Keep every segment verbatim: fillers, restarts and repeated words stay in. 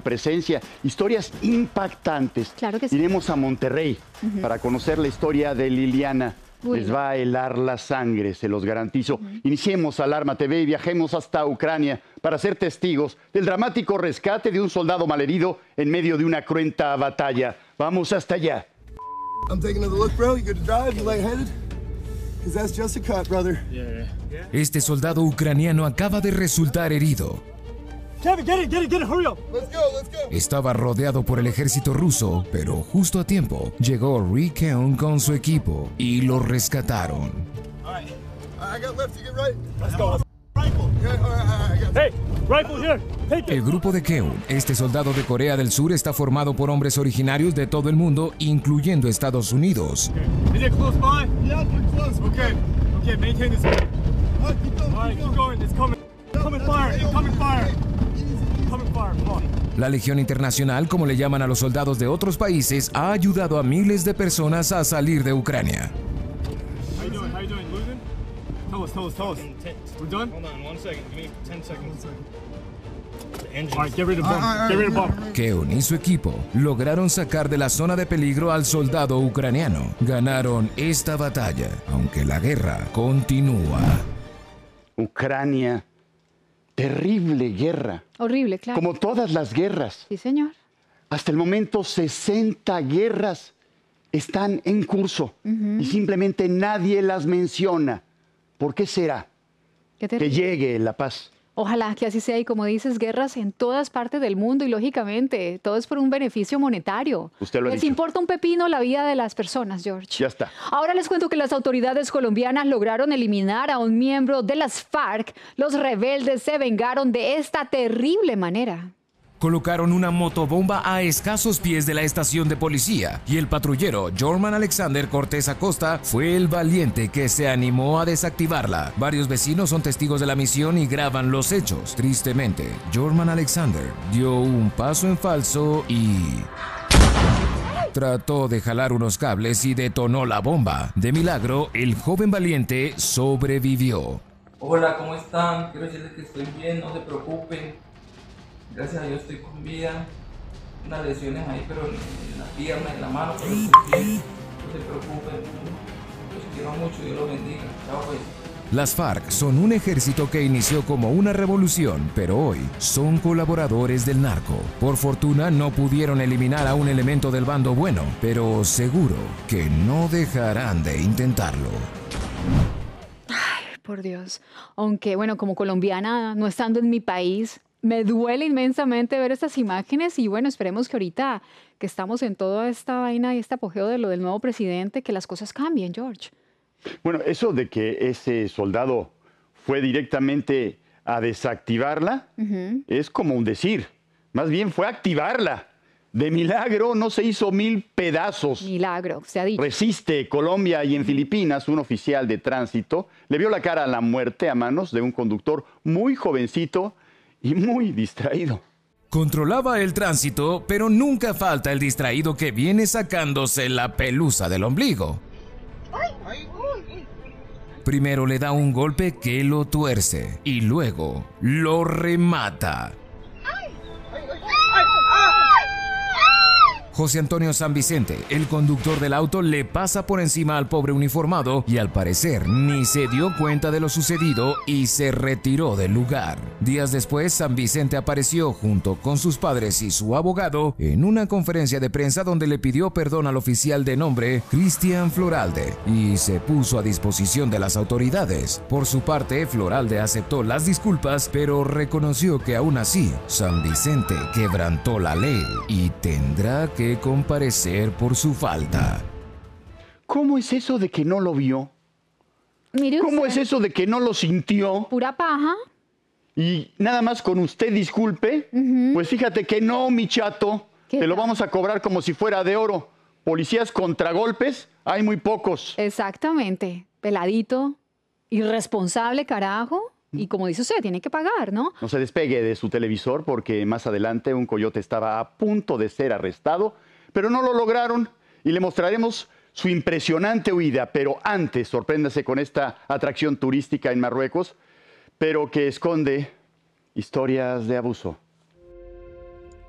presencia, historias impactantes. Claro que sí. Iremos a Monterrey uh-huh. para conocer la historia de Liliana. Uy. Les va a helar la sangre, se los garantizo. Uh-huh. Iniciemos Alarma T V y viajemos hasta Ucrania para ser testigos del dramático rescate de un soldado malherido en medio de una cruenta batalla. Vamos hasta allá. I'm taking another look, bro. You good to drive? You lightheaded? Because that's just a cut, brother. Yeah, yeah. Este soldado ucraniano acaba de resultar herido. Kevin, get it, get it, get it, hurry up. Let's go, let's go. Estaba rodeado por el ejército ruso, pero justo a tiempo llegó Rick Keown con su equipo y lo rescataron. All right. I got left, you get right. Let's go. Rifle. Yeah, all right, all right, I got hey, rifle here. Take it. El grupo de Keown, este soldado de Corea del Sur, está formado por hombres originarios de todo el mundo, incluyendo Estados Unidos. Okay. Is it close by? Yeah, pretty close. Okay. Okay, maintain this. All right, keep going, All right, keep keep going. It's coming. Coming fire. Incoming fire. Coming fire. Come on. La Legión Internacional, como le llaman a los soldados de otros países, ha ayudado a miles de personas a salir de Ucrania. How you doing? How you doing? Losing? Tell us, tell us, tell us. We're done? Hold on, one second. Give me ten seconds. All right, get rid of the bomb. Get rid of the bomb. Keown y su equipo lograron sacar de la zona de peligro al soldado ucraniano. Ganaron esta batalla, aunque la guerra continúa. Ucrania, terrible guerra. Horrible, claro. Como todas las guerras. Sí, señor. Hasta el momento, sesenta guerras están en curso uh-huh. y simplemente nadie las menciona. ¿Por qué será? ¿Qué que llegue la paz? Ojalá que así sea, y como dices, guerras en todas partes del mundo y lógicamente todo es por un beneficio monetario. Usted lo ha Les dicho. importa un pepino la vida de las personas, George. Ya está. Ahora les cuento que las autoridades colombianas lograron eliminar a un miembro de las FARC. Los rebeldes se vengaron de esta terrible manera. Colocaron una motobomba a escasos pies de la estación de policía y el patrullero Jorman Alexander Cortés Acosta fue el valiente que se animó a desactivarla. Varios vecinos son testigos de la misión y graban los hechos. Tristemente, Jorman Alexander dio un paso en falso y trató de jalar unos cables y detonó la bomba. De milagro, el joven valiente sobrevivió. Hola, ¿cómo están? Quiero decirles que estoy bien, no se preocupen. Gracias a Dios estoy con vida. Unas lesiones ahí, pero en la pierna, en la mano, pero estoy bien. No se preocupen. Los quiero mucho, Dios los bendiga. Chao, pues. Las FARC son un ejército que inició como una revolución, pero hoy son colaboradores del narco. Por fortuna no pudieron eliminar a un elemento del bando bueno, pero seguro que no dejarán de intentarlo. Ay, por Dios. Aunque, bueno, como colombiana, no estando en mi país, me duele inmensamente ver estas imágenes y bueno, esperemos que ahorita que estamos en toda esta vaina y este apogeo de lo del nuevo presidente, que las cosas cambien, George. Bueno, eso de que ese soldado fue directamente a desactivarla uh-huh. es como un decir. Más bien fue a activarla. De milagro no se hizo mil pedazos. Milagro, se ha dicho. Resiste Colombia y en Filipinas un oficial de tránsito le vio la cara a la muerte a manos de un conductor muy jovencito y muy distraído. Controlaba el tránsito, pero nunca falta el distraído que viene sacándose la pelusa del ombligo. Primero le da un golpe que lo tuerce y luego lo remata. José Antonio San Vicente, el conductor del auto, le pasa por encima al pobre uniformado y al parecer ni se dio cuenta de lo sucedido y se retiró del lugar. Días después, San Vicente apareció junto con sus padres y su abogado en una conferencia de prensa donde le pidió perdón al oficial de nombre Cristian Floralde y se puso a disposición de las autoridades. Por su parte, Floralde aceptó las disculpas, pero reconoció que aún así, San Vicente quebrantó la ley y tendrá que comparecer por su falta. ¿Cómo es eso de que no lo vio? Mire ¿Cómo usted. es eso de que no lo sintió? Pura paja. Y nada más con usted disculpe, uh-huh. pues fíjate que no, mi chato, te lo vamos a cobrar como si fuera de oro. Policías contragolpes, hay muy pocos. Exactamente. Peladito, irresponsable, carajo. Y como dice usted, tiene que pagar, ¿no? No se despegue de su televisor porque más adelante un coyote estaba a punto de ser arrestado, pero no lo lograron y le mostraremos su impresionante huida. Pero antes, sorpréndase con esta atracción turística en Marruecos, pero que esconde historias de abuso.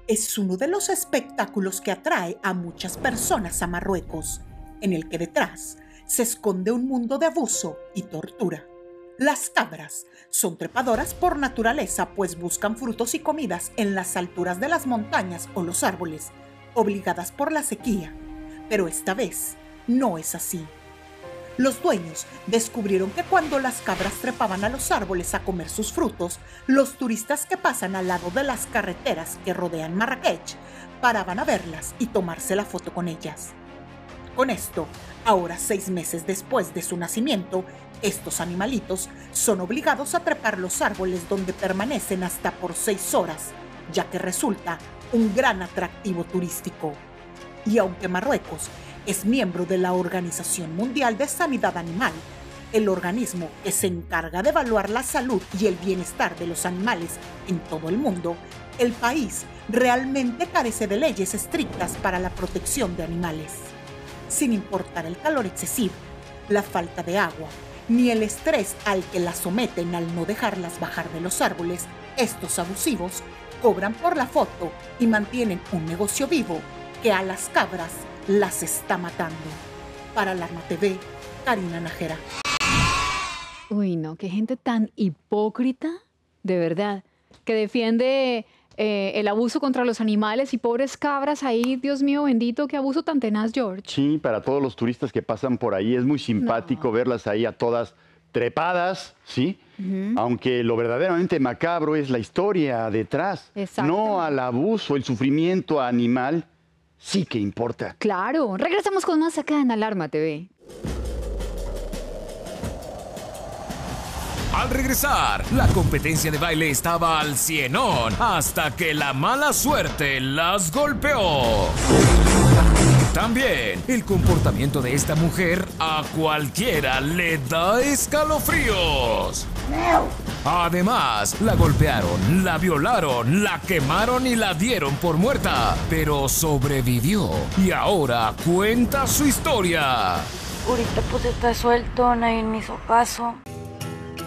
es uno de los espectáculos que atrae a muchas personas a Marruecos, en el que detrás se esconde un mundo de abuso y tortura. Las cabras son trepadoras por naturaleza, pues buscan frutos y comidas en las alturas de las montañas o los árboles, obligadas por la sequía. Pero esta vez no es así. Los dueños descubrieron que cuando las cabras trepaban a los árboles a comer sus frutos, los turistas que pasan al lado de las carreteras que rodean Marrakech paraban a verlas y tomarse la foto con ellas. Con esto, ahora seis meses después de su nacimiento, estos animalitos son obligados a trepar los árboles, donde permanecen hasta por seis horas, ya que resulta un gran atractivo turístico. Y aunque Marruecos es miembro de la Organización Mundial de Sanidad Animal, el organismo que se encarga de evaluar la salud y el bienestar de los animales en todo el mundo, el país realmente carece de leyes estrictas para la protección de animales. Sin importar el calor excesivo, la falta de agua, ni el estrés al que las someten al no dejarlas bajar de los árboles, estos abusivos cobran por la foto y mantienen un negocio vivo que a las cabras las está matando. Para Alarma T V, Karina Nájera. Uy, no, qué gente tan hipócrita, de verdad, que defiende eh, el abuso contra los animales y pobres cabras ahí. Dios mío bendito, qué abuso tan tenaz, George. Sí, para todos los turistas que pasan por ahí es muy simpático no. verlas ahí a todas trepadas, ¿sí? Uh-huh. Aunque lo verdaderamente macabro es la historia detrás, no al abuso, el sufrimiento animal. Sí que importa. Claro. Regresamos con más acá en Alarma T V. Al regresar, la competencia de baile estaba al cienón hasta que la mala suerte las golpeó. También, el comportamiento de esta mujer a cualquiera le da escalofríos. Además, la golpearon, la violaron, la quemaron y la dieron por muerta, pero sobrevivió y ahora cuenta su historia. Ahorita pues está suelto, nadie me hizo caso.